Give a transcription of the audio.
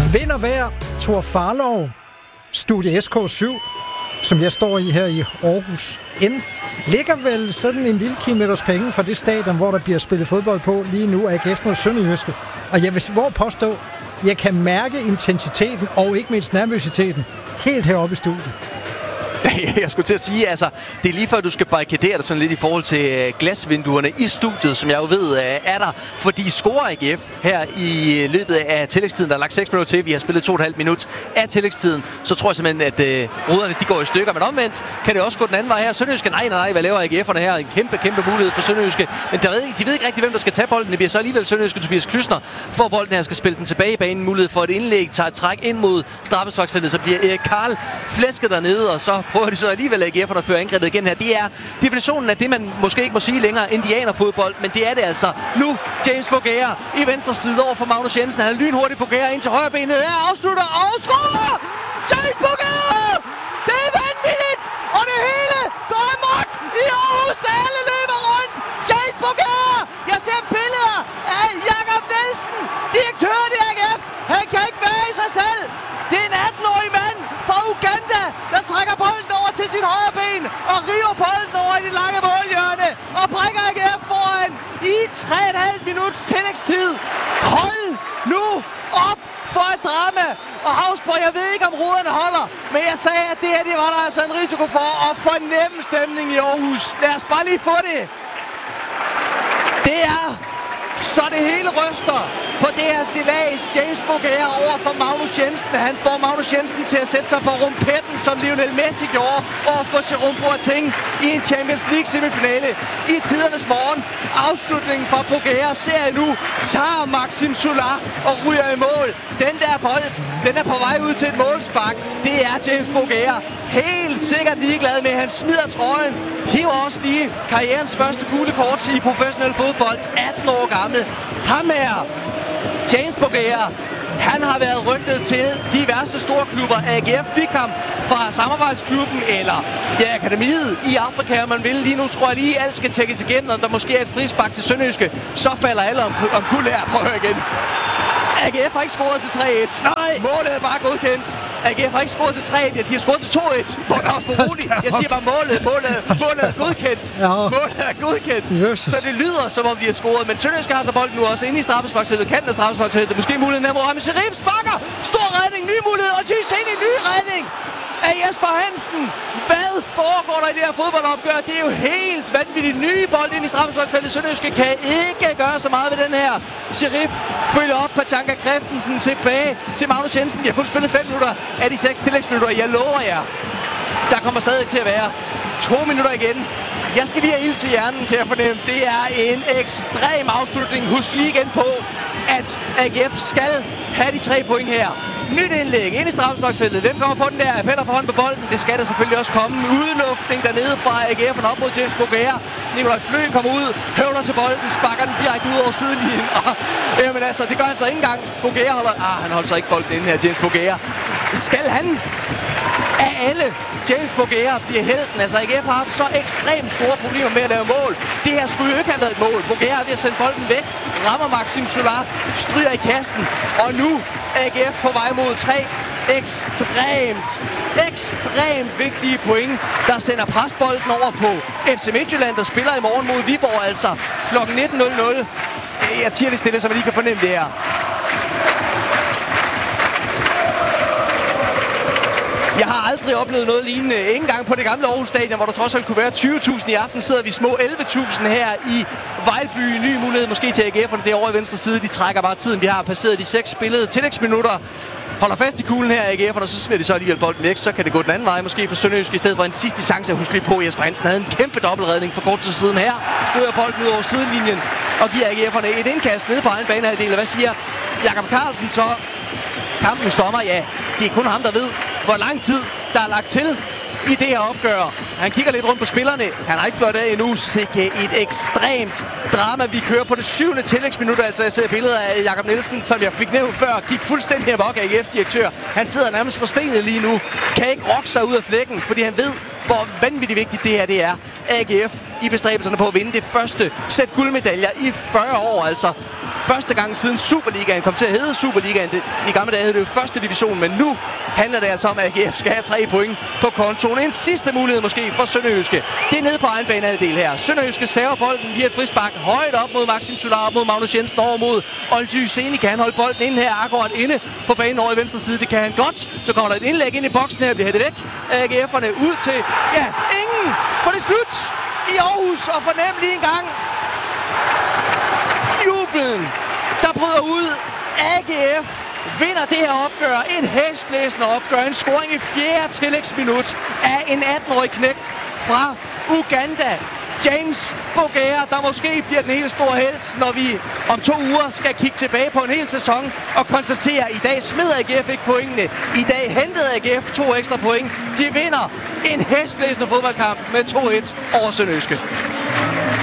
Vind og vejr, Thor Farlov, studie SK7, som jeg står i her i Aarhus N, ligger vel sådan en lille kilometers penge fra det stadion, hvor der bliver spillet fodbold på lige nu, AGF mod Sønderjyske. Og jeg vil påstå, jeg kan mærke intensiteten og ikke mindst nervøsiteten helt heroppe i studiet. Jeg skulle til at sige, altså, det er lige før, du skal barrikadere dig sådan lidt i forhold til glasvinduerne i studiet, som jeg jo ved er der. Fordi scorer AGF her i løbet af tillægstiden, der er lagt 6 minutter til, vi har spillet 2,5 minut af tillægstiden, så tror jeg simpelthen, at ruderne de går i stykker. Men omvendt kan det også gå den anden vej her. Sønderjyske, nej, hvad laver AGF'erne her? En kæmpe mulighed for Sønderjyske. Men de ved ikke rigtig, hvem der skal tage bolden. Det bliver så alligevel Sønderjyske. Tobias Klysner får bolden her, skal spille den tilbage i banen. Mulighed for et indlæg, tager et træk ind mod straffesparksfeltet, så bliver Erik Karl flæsket dernede, og så prøver de så alligevel AGF'erne at føre angrebet igen her. Det er definitionen af det, man måske ikke må sige længere, indianerfodbold, men det er det altså. Nu James Bougere i venstre side over for Magnus Jensen. Han er lynhurtigt Bougere ind til højre benet her, afslutter og scorer! James Bougere! Det er vanvittigt! Og det hele går amok i Aarhus. Alle løber rundt. James Bougere! Jeg ser billeder af Jakob Nielsen, direktøren i AGF. Han kan ikke være i sig selv. Det er en 18-årig mand fra Uganda, der trækker bolden over til sin højre ben og river bolden over i det lange målhjørne og bringer AGF foran i 3,5 minuts tillægstid. Hold nu op for et drama! Og Havsborg, jeg ved ikke om ruderne holder, men jeg sagde, at det her det var der altså en risiko for at fornemme stemning i Aarhus. Lad os bare lige få det. Det er så det hele ryster på det her stillads. James Bougere over for Magnus Jensen. Han får Magnus Jensen til at sætte sig på rumpetten, som Lionel Messi gjorde, og få Jerome Boateng i en Champions League semifinale i tidernes morgen. Afslutningen fra Bougere ser jeg nu, tager Maxim Solar og ryger i mål. Den der bold, den er på vej ud til et målspark. Det er James Bougere helt sikkert ligeglad med. Han smider trøjen, hiver også lige karrierens første gule kort i professionel fodbold. 18 år gammel. Ham her, James Bougere, han har været rygtet til diverse store klubber. AGF fik ham fra samarbejdsklubben eller akademiet i Afrika, man vil. Lige nu tror jeg lige, alt skal tjekkes igennem, om der måske er et frispark til Sønderjyske. Så falder alle om kul her. Prøv at høre igen. AGF har ikke scoret til 3-1. Nej! Målet er bare godkendt. AGF har ikke scoret til 3-1. De har scoret til 2-1. Målet er også på roligt. Jeg siger bare målet er godkendt. Ja. Målet er godkendt. Jesus. Så det lyder, som om de har scoret. Men Sønderjyske har så bolden nu også inde i straffesparksfeltet. Kanten af straffesparksfeltet. Måske muligheden af Mohamed Sharif sparker. Stor redning, ny mulighed. Og Tys ind i ny redning af Jesper Hansen. Hvad foregår der i det her fodboldopgør? Det er jo helt vanvittigt. Nye bold ind i straffesparksfeltet. Sønderjyske kan ikke gøre så meget ved den her. Sharif følger op Patanka Christensen tilbage til Magnus Jensen. Jeg har kun spillet 5 minutter af de 6 tillægsminutter. Jeg lover jer, der kommer stadig til at være 2 minutter igen. Jeg skal lige have ild til hjernen, kan jeg fornemme. Det er en ekstrem afslutning. Husk lige igen på, at AGF skal have de 3 point her. Nyt indlæg ind i straffesparksfeltet. Hvem kommer på den der? Appeller for hånden på bolden. Det skal der selvfølgelig også komme. Udluftning dernede fra AGF'erne op mod James Bougere. Nikolaj Fløen kommer ud, høvler til bolden, sparker den direkte ud over sidelinjen. Jamen altså, det gør han så ikke engang. Bougere holder... han holder så ikke bolden inde her, James Bougere. Skal han af alle James Bougere bliver helten? Altså, AGF har haft så ekstremt store problemer med at lave mål. Det her skulle jo ikke have været et mål. Bougere er ved at sende bolden væk. Rammer Maxim Solar, stryger i kassen. Og nu AGF på vej mod 3 ekstremt vigtige point, der sender presbolden over på FC Midtjylland, der spiller i morgen mod Viborg, altså kl. 19.00. Jeg tiger det stille, så man lige kan fornemme det her. Jeg har aldrig oplevet noget lignende. Ikke engang på det gamle Aarhus Stadion, hvor der trods alt kunne være 20.000 i aften, sidder vi små 11.000 her i Vejlby. Ny mulighed måske til AGF'erne derovre i venstre side. De trækker bare tiden. Vi har passeret de 6 spillede tillægsminutter. Holder fast i kuglen her AGF'erne, og så smider de så alligevel bolden væk. Så kan det gå den anden vej, måske for Sønderjyske i stedet for en sidste chance. Husk lige på, Jesper Hansen havde en kæmpe dobbeltredning for kort tid siden her. Rører bolden ud over sidelinjen og giver AGF'erne et indkast nede på egen banehalvdel. Hvad siger Jakob Carlsen så? Kampen stopper, ja. Det er kun ham, der ved, hvor lang tid der er lagt til i det her opgør. Han kigger lidt rundt på spillerne. Han har ikke ført af endnu. Sikke et ekstremt drama. Vi kører på det 7. tillægsminut. Altså, jeg ser billeder af Jakob Nielsen, som jeg fik nævnt før. Gik fuldstændig amok, AGF-direktør. Han sidder nærmest forstenet lige nu. Kan ikke rokke sig ud af flækken, fordi han ved, hvor vanvittigt vigtigt det her det er. AGF i bestræbelserne på at vinde det første sæt guldmedaljer i 40 år. Altså Første gang siden Superligaen kom til at hedde Superligaen. I gamle dage hed det jo første division, men nu handler det altså om, at AGF skal have 3 point på kontoen. En sidste mulighed måske for Sønderjyske. Det er nede på egen banehalvdel her. Sønderjyske server bolden via et frispark højt op mod Maxim Solar, op mod Magnus Jensen, over mod Oldy Seni. Kan han holde bolden inde her, akkurat inde på banen over i venstre side. Det kan han godt. Så kommer der et indlæg ind i boksen her, bliver hættet væk. AGF'erne ud til, ja, ingen. For det er slut i Aarhus, og fornem lige en gang jublen, der bryder ud. AGF vinder det her opgør. En hæsblæsende opgør. En scoring i 4. tillægsminut af en 18-årig knægt fra Uganda. James Bogea, der måske bliver den helt store helt, når vi om 2 uger skal kigge tilbage på en hel sæson og konstatere, at i dag smed AGF ikke pointene. I dag hentede AGF 2 ekstra point. De vinder en hæsblæsende fodboldkamp med 2-1 over Sønderjyske.